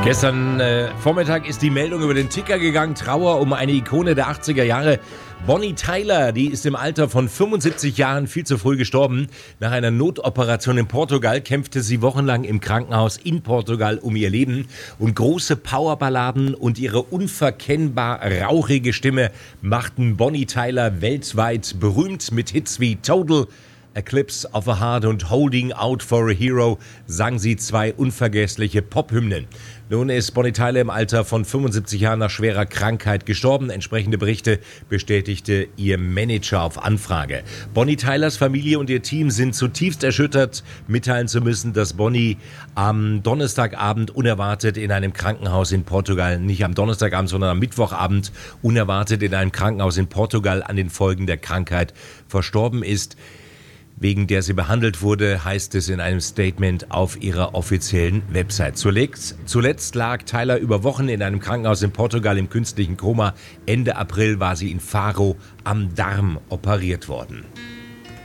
Gestern Vormittag ist die Meldung über den Ticker gegangen. Trauer um eine Ikone der 80er Jahre. Bonnie Tyler, die ist im Alter von 75 Jahren viel zu früh gestorben. Nach einer Notoperation in Portugal kämpfte sie wochenlang im Krankenhaus in Portugal um ihr Leben. Und große Powerballaden und ihre unverkennbar rauchige Stimme machten Bonnie Tyler weltweit berühmt. Mit Hits wie Total, Eclipse of a Heart und Holding Out for a Hero sang sie zwei unvergessliche Pop-Hymnen. Nun ist Bonnie Tyler im Alter von 75 Jahren nach schwerer Krankheit gestorben. Entsprechende Berichte bestätigte ihr Manager auf Anfrage. Bonnie Tylers Familie und ihr Team sind zutiefst erschüttert, mitteilen zu müssen, dass Bonnie am Donnerstagabend unerwartet in einem Krankenhaus in Portugal, nicht am Donnerstagabend, sondern am Mittwochabend unerwartet in einem Krankenhaus in Portugal an den Folgen der Krankheit verstorben ist, wegen der sie behandelt wurde, heißt es in einem Statement auf ihrer offiziellen Website. Zuletzt lag Tyler über Wochen in einem Krankenhaus in Portugal im künstlichen Koma. Ende April war sie in Faro am Darm operiert worden.